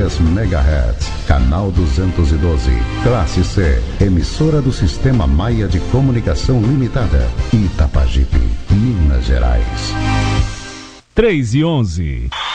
103 MHz, canal 212, classe C, emissora do Sistema Maia de Comunicação Limitada, Itapajipe, Minas Gerais. 3:11.